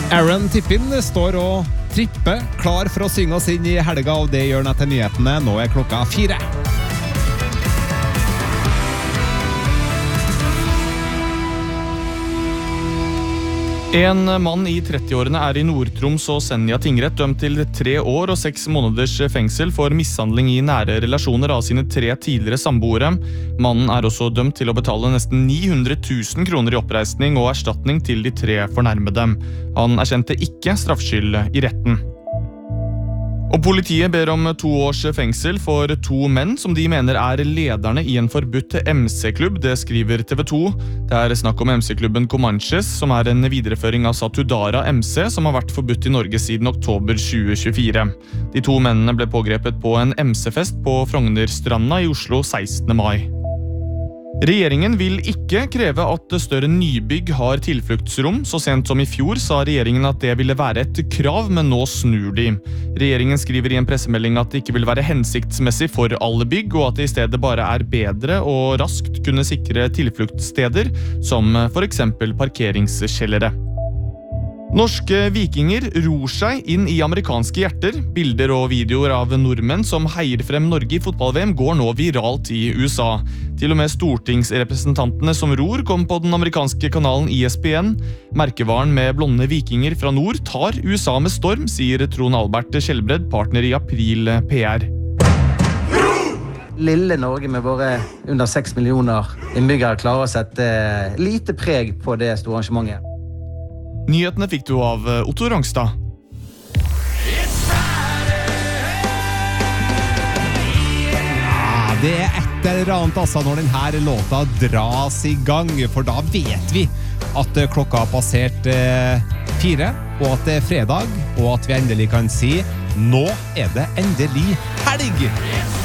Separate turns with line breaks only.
Aaron Tippin står og tripper, klar for å synge oss inn i helga, og det gjør han etter nyhetene. Nå er klokka 4.
En mann i 30-årene er i Nord-Troms og Senja tingrett dømt til 3 år og 6 måneders fengsel for mishandling i nære relasjoner av sine 3 tidligere samboere. Mannen er også dømt til å betale nesten 900 000 kroner i oppreisning og erstatning til de 3 fornærmede. Han erkjente ikke straffskyld i retten. Og politiet ber om 2 års fengsel for 2 menn som de mener er lederne i en forbudt MC-klubb, det skriver TV 2. Det er snakk om MC-klubben Comanches, som er en videreføring av Satudara MC, som har vært forbudt i Norge siden oktober 2024. De 2 mennene ble pågrepet på en MC-fest på Frognerstranda i Oslo 16. mai. Regjeringen vil ikke kreve at større nybygg har tilfluktsrom. Så sent som i fjor sa regjeringen at det ville være et krav, men nå snur de. Regjeringen skriver i en pressemelding at det ikke vil være hensiktsmessig for alle bygg, og at det i stedet bare er bedre og raskt kunne sikre tilfluktssteder, som for eksempel parkeringskjellere. Norske vikinger ror seg inn i amerikanske hjerter. Bilder og videoer av nordmenn som heier frem Norge i fotball-VM går nå viralt i USA. Til og med stortingsrepresentantene som ror kom på den amerikanske kanalen ESPN. Merkevaren med blonde vikinger fra nord tar USA med storm, sier Trond Albert Kjellbred, partner i April PR.
Lille Norge med våre under 6 millioner innbyggere klarer å sette lite preg på det store arrangementet.
Nyhetene fikk du av Otto Rangstad.
Det er et eller annet altså når denne låta dras i gang, for da vet vi at klokka har passert 4, og at det er fredag, og at vi endelig kan si nå er det endelig helg!